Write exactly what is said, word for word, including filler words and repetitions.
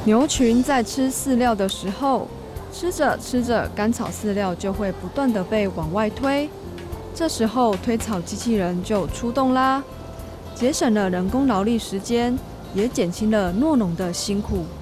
牛群在吃饲料的时候，吃着吃着，干草饲料就会不断的被往外推，这时候推草机器人就出动啦，节省了人工劳力时间，也减轻了酪农的辛苦。